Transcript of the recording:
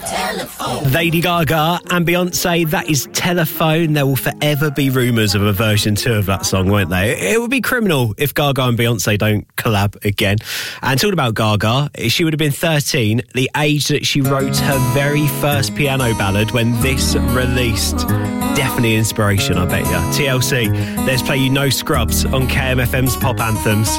Lady Gaga and Beyonce, that is Telephone. There will forever be rumours of a version 2 of that song, won't they? It would be criminal if Gaga and Beyonce don't collab again. And talking about Gaga, she would have been 13, the age that she wrote her very first piano ballad when this released. Definitely inspiration, I bet you. TLC, let's play you No Scrubs on KMFM's Pop Anthems.